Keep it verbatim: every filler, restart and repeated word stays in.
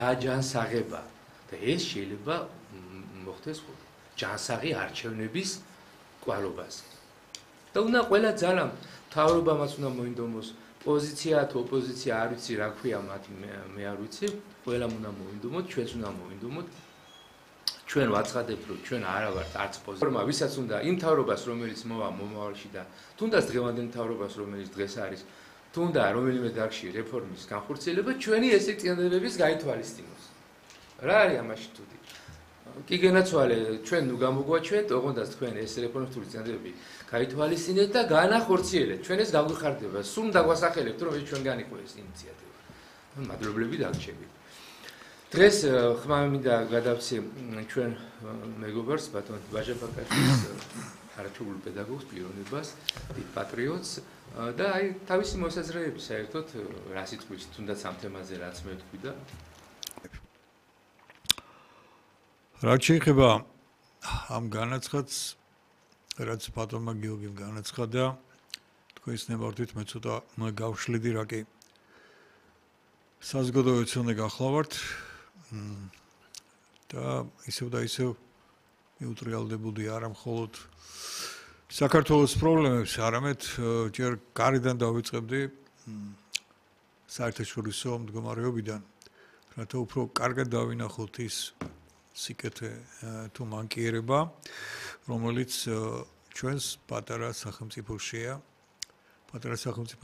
აჯანსაღება და ეს შეიძლება მოხდეს ჯანსაღი არჩევნების კვალობაზე. და უნდა ყველა ძალა მთავრობამაც უნდა მოინდომოს პოზიცია თუ ოპოზიცია არ ვიცი რა ქვია მათი მე არ ვიცი ყველამ უნდა მოინდომოთ ჩვენც უნდა მოინდომოთ ჩვენ ვაცხადებთ რომ ჩვენ არა ვართ არც პოზიცია ვისაც უნდა იმ მთავრობას რომელიც მოვა მომავალში და თუნდაც დღევანდელ მთავრობას რომელიც დღეს არის თუნდა რომელიმე დარგში რეფორმის განხორციელება ჩვენი ესე წინააღმდეგობების გაითვალისწინოს რა არის ამაში თუდი კი გენაცვალე ჩვენ ნუ გამოგვაჩვენთ ოღონდ თქვენ ეს რეფორმისტული წინააღმდეგობები გაითვალისწინეთ და განახორციელეთ ჩვენ ეს გაგვიხარდება სულ დაგვასახელებთ რომ ეს ჩვენგან იყო ეს ინიციატივა მადლობლები დაგჭირდით დღეს ხმა მინდა გადავცი ჩვენ მეგობარს ბატონ ვაჟა-ბაკაშვილის არაჩვეულებრივ პედაგოგს პიროვნებას დიდ პატრიოტს და აი თავისი მოსაზრებები საერთოდ რა სიტყვის თუნდაც ამ თემაზე რაც მე ვთქვი და რა შეიძლება ამ განაცხადს რაც ბატონმა გიორგიმ განაცხადა თქვენს ნებართვით მე ცოტა გავშლიდი რა კი საზოგადო ეცონე გახლავართ და ისევ და ისევ მიუტრიალდებოდი არა მხოლოდ საქართველოს პრობლემებს არამედ ჯერ გარედან დავიწყებდი საერთაშორისო მდგომარეობიდან რათა უფრო კარგად დავინახოთ ის სიკეთე თუ მანკიერება რომელიც ჩვენს პატარა სახელმწიფოშია პატარა სახელმწიფო